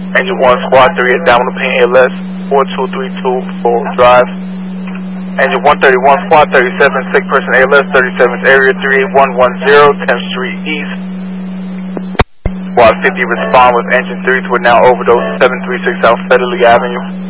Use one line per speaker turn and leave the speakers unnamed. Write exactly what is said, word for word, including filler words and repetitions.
Engine one, Squad three at Dominant Pain A L S, four two three two, full drive. Engine one thirty-one, Squad thirty-seven, sick person A L S, thirty-seventh area, three eight one one zero, tenth Street East. Squad fifty respond with engine three to a now overdose, seven three six South Federley Avenue.